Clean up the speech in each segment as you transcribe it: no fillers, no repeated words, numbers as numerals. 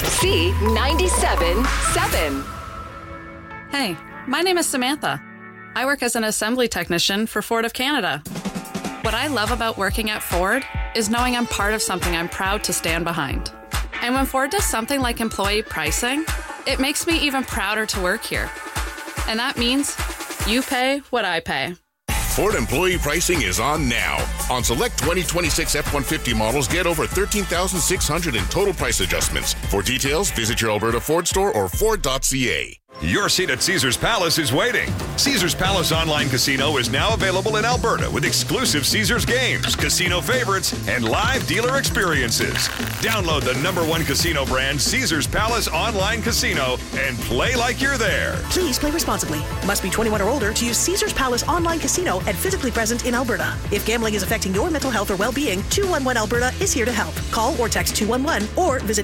C97.7. Hey, my name is Samantha. I work as an assembly technician for Ford of Canada. What I love about working at Ford is knowing I'm part of something I'm proud to stand behind. And when Ford does something like employee pricing, it makes me even prouder to work here. And that means you pay what I pay. Ford employee pricing is on now. On select 2026 F-150 models, get over $13,600 in total price adjustments. For details, visit your Alberta Ford store or Ford.ca. Your seat at Caesars Palace is waiting. Caesars Palace Online Casino is now available in Alberta with exclusive Caesars games, casino favorites, and live dealer experiences. Download the #1 casino brand, Caesars Palace Online Casino, and play like you're there. Please play responsibly. Must be 21 or older to use Caesars Palace Online Casino and physically present in Alberta. If gambling is affecting your mental health or well-being, 211 Alberta is here to help. Call or text 211 or visit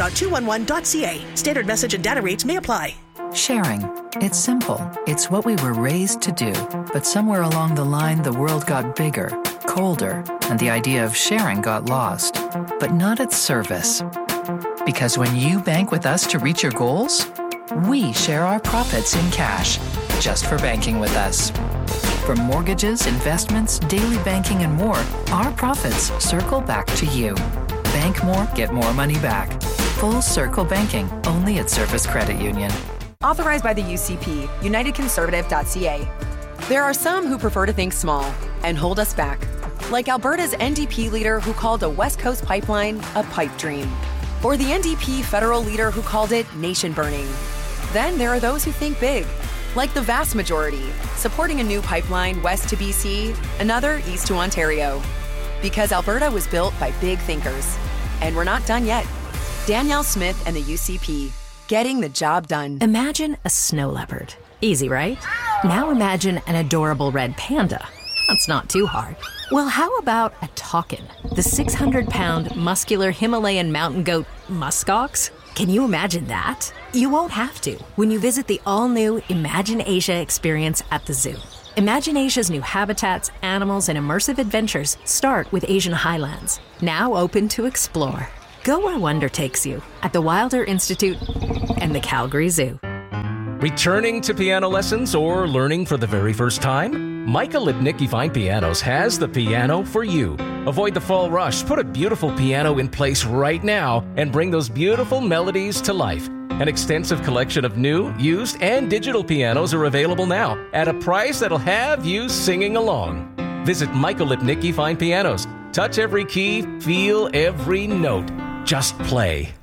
ab.211.ca. Standard message and data rates may apply. Sharing. It's simple. It's what we were raised to do. But somewhere along the line, the world got bigger, colder, and the idea of sharing got lost. But not at Service. Because when you bank with us to reach your goals, we share our profits in cash, just for banking with us. From mortgages, investments, daily banking, and more, our profits circle back to you. Bank more, get more money back. Full Circle Banking, only at Service Credit Union. Authorized by the UCP, UnitedConservative.ca. There are some who prefer to think small and hold us back, like Alberta's NDP leader who called a West Coast pipeline a pipe dream, or the NDP federal leader who called it nation burning. Then there are those who think big, like the vast majority, supporting a new pipeline west to BC, another east to Ontario. Because Alberta was built by big thinkers. And we're not done yet. Danielle Smith and the UCP. Getting the job done. Imagine a snow leopard. Easy, right? Now imagine an adorable red panda. That's not too hard. Well, how about a takin, the 600-pound muscular Himalayan mountain goat muskox? Can you imagine that? You won't have to when you visit the all-new Imagine Asia experience at the zoo. Imagine Asia's new habitats, animals, and immersive adventures start with Asian Highlands, now open to explore. Go where wonder takes you at the Wilder Institute and the Calgary Zoo. Returning to piano lessons or learning for the very first time? Micah Lipnicki Fine Pianos has the piano for you. Avoid the fall rush. Put a beautiful piano in place right now and bring those beautiful melodies to life. An extensive collection of new, used, and digital pianos are available now at a price that'll have you singing along. Visit Michael Lipnicki Fine Pianos. Touch every key, feel every note. Just play.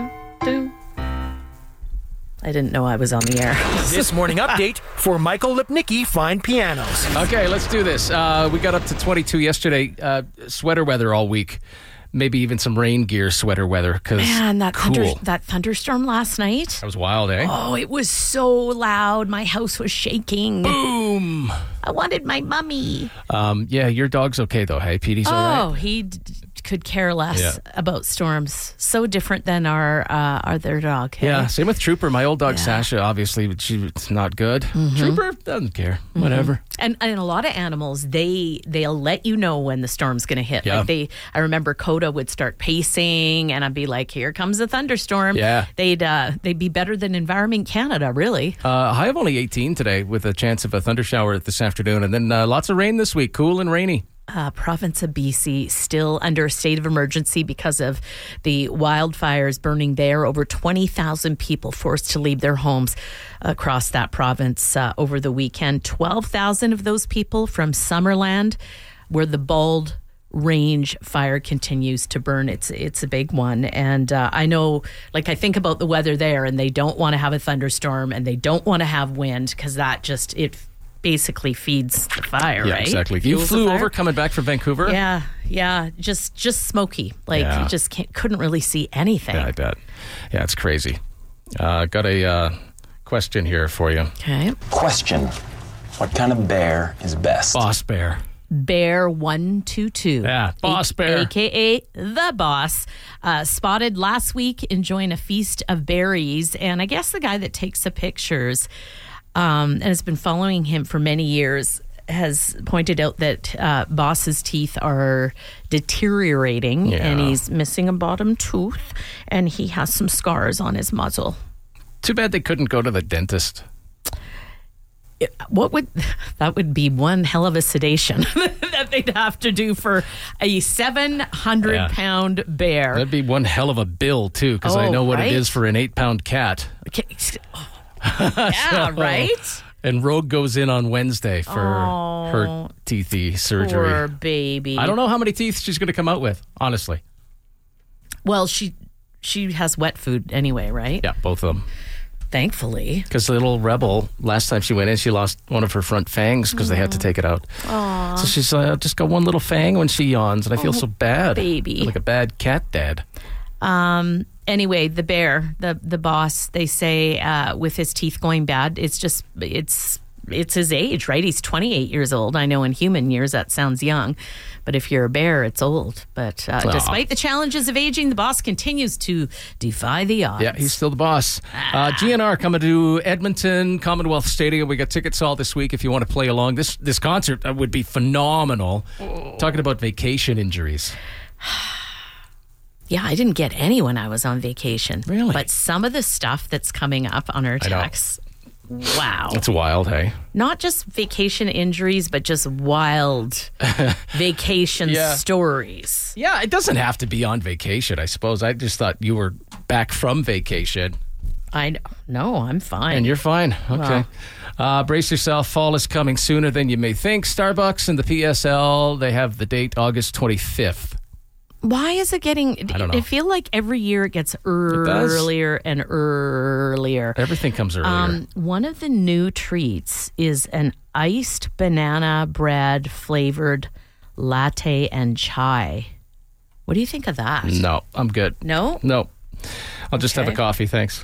I didn't know I was on the air. This morning update for Michael Lipnicki Fine Pianos. Okay, let's do this. We got up to 22 yesterday. Sweater weather all week. Maybe even some rain gear sweater weather. Man, that cool. that thunderstorm last night. That was wild, eh? Oh, it was so loud. My house was shaking. Boom! I wanted my mummy. Yeah, your dog's okay though, hey? Petey's all right? Oh, he could care less about storms. So different than our their dog. Hey? Yeah, same with Trooper. My old dog Sasha, obviously, she's not good. Mm-hmm. Trooper doesn't care. Mm-hmm. Whatever. And a lot of animals, they'll let you know when the storm's going to hit. Yeah. Like I remember Coda would start pacing, and I'd be like, "Here comes a thunderstorm." Yeah, they'd be better than Environment Canada, really. High of only 18 today, with a chance of a thunder shower this afternoon, and then lots of rain this week. Cool and rainy. Province of BC still under a state of emergency because of the wildfires burning there. Over 20,000 people forced to leave their homes across that province over the weekend. 12,000 of those people from Summerland, where the Bald Range fire continues to burn. It's a big one. And I know, like, I think about the weather there, and they don't want to have a thunderstorm and they don't want to have wind because that just, it basically feeds the fire, yeah, right? Exactly. You flew over coming back from Vancouver? Yeah. Just smoky. Like, you just couldn't really see anything. Yeah, I bet. Yeah, it's crazy. Got a question here for you. Okay. Question. What kind of bear is best? Boss bear. Bear 122. Yeah, Boss Bear. AKA the boss. Spotted last week enjoying a feast of berries. And I guess the guy that takes the pictures and has been following him for many years has pointed out that Boss's teeth are deteriorating and he's missing a bottom tooth and he has some scars on his muzzle. Too bad they couldn't go to the dentist. That would be one hell of a sedation that they'd have to do for a 700-pound bear. That'd be one hell of a bill, too, because I know what it is for an 8-pound cat. Yeah, right? And Rogue goes in on Wednesday for her teethy surgery. Poor baby. I don't know how many teeth she's going to come out with, honestly. Well, she has wet food anyway, right? Yeah, both of them. Thankfully. Because the little Rebel, last time she went in, she lost one of her front fangs because they had to take it out. Aww. So she's just got one little fang when she yawns, and I feel so bad. Baby. Like a bad cat dad. Anyway, the bear, the boss, they say with his teeth going bad, it's his age, right? He's 28 years old. I know in human years that sounds young, but if you're a bear, it's old. But despite the challenges of aging, the boss continues to defy the odds. Yeah, he's still the boss. GNR coming to Edmonton, Commonwealth Stadium. We got tickets all this week if you want to play along. This concert would be phenomenal. Talking about vacation injuries. Yeah, I didn't get any when I was on vacation. Really? But some of the stuff that's coming up on our texts, wow. It's wild, hey? Not just vacation injuries, but just wild vacation stories. Yeah, it doesn't have to be on vacation, I suppose. I just thought you were back from vacation. No, I'm fine. And you're fine. Okay. Brace yourself. Fall is coming sooner than you may think. Starbucks and the PSL, they have the date August 25th. Why is it getting... I don't know. I feel like every year it gets earlier and earlier. Everything comes earlier. One of the new treats is an iced banana bread flavored latte and chai. What do you think of that? No, I'm good. No? No. I'll just have a coffee, thanks.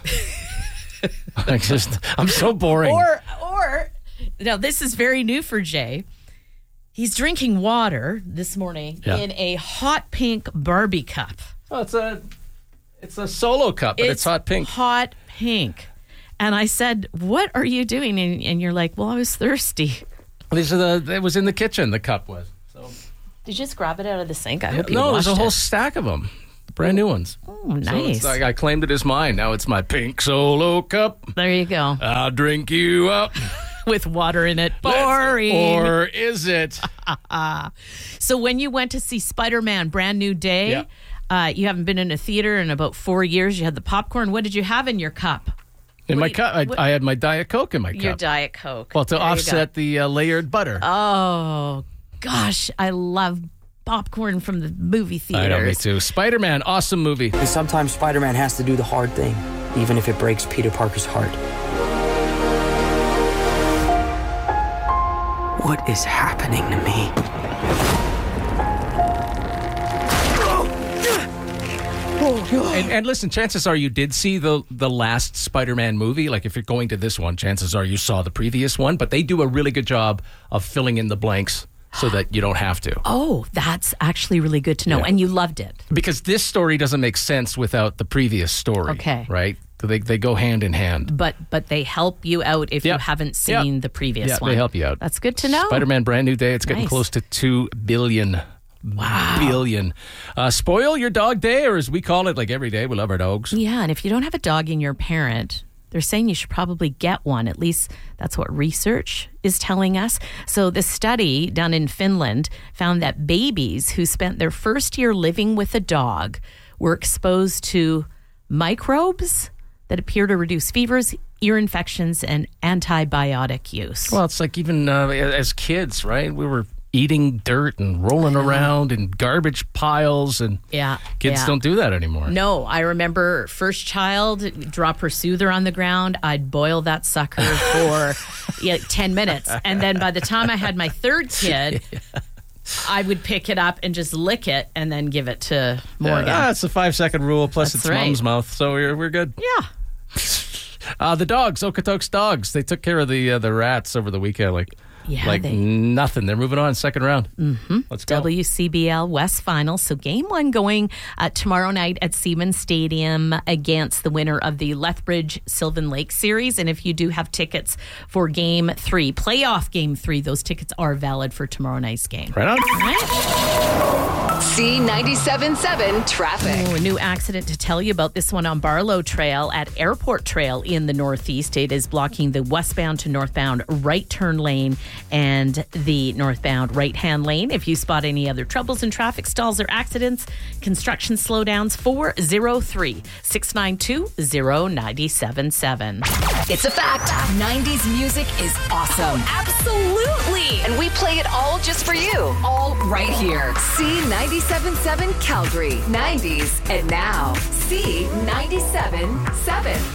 I'm so boring. Or, now this is very new for Jay. He's drinking water this morning in a hot pink Barbie cup. Oh, it's a solo cup, but it's hot pink. Hot pink. And I said, "What are you doing?" And you're like, "Well, I was thirsty." It was in the kitchen. The cup was. So. Did you just grab it out of the sink? I hope you No, washed there's a whole stack of them. Brand new ones. Oh, nice. So I claimed it as mine. Now it's my pink solo cup. There you go. I'll drink you up. With water in it. Boring. Or is it? So when you went to see Spider-Man Brand New Day, you haven't been in a theater in about 4 years. You had the popcorn. What did you have in your cup? In my cup? I had my Diet Coke in my cup. Your Diet Coke. Well, to offset the layered butter. Oh, gosh. I love popcorn from the movie theaters. I know, me too. Spider-Man, awesome movie. And sometimes Spider-Man has to do the hard thing, even if it breaks Peter Parker's heart. What is happening to me? And listen, chances are you did see the last Spider-Man movie. Like if you're going to this one, chances are you saw the previous one. But they do a really good job of filling in the blanks so that you don't have to. Oh, that's actually really good to know. And you loved it. Because this story doesn't make sense without the previous story. Okay. Right? They go hand in hand. But they help you out if you haven't seen the previous one. They help you out. That's good to know. Spider-Man Brand New Day. It's getting close to 2 billion. Wow. Billion. Spoil your dog day, or as we call it, like every day, we love our dogs. Yeah, and if you don't have a dog and you're a parent, they're saying you should probably get one. At least that's what research is telling us. So the study done in Finland found that babies who spent their first year living with a dog were exposed to microbes that appear to reduce fevers, ear infections, and antibiotic use. Well, it's like even as kids, right? We were eating dirt and rolling around in garbage piles, and kids don't do that anymore. No, I remember first child, drop her soother on the ground. I'd boil that sucker for 10 minutes. And then by the time I had my third kid, I would pick it up and just lick it and then give it to Morgan. It's a 5-second rule, plus it's mom's mouth, so we're good. Yeah. The dogs, Okotoks dogs, they took care of the rats over the weekend. Like nothing. They're moving on second round. Mm-hmm. Let's go. WCBL West Finals. So game 1 going tomorrow night at Siemens Stadium against the winner of the Lethbridge Sylvan Lake Series. And if you do have tickets for game 3, playoff game 3, those tickets are valid for tomorrow night's game. Right on. C97.7 traffic. A new accident to tell you about. This one on Barlow Trail at Airport Trail in the Northeast. It is blocking the westbound to northbound right turn lane and the northbound right-hand lane. If you spot any other troubles in traffic, stalls, or accidents, construction slowdowns, 403-692-0977. It's a fact. 90s music is awesome. Absolutely. And we play it all just for you. All right here. C97.7 Calgary. 90s and now. C97.7.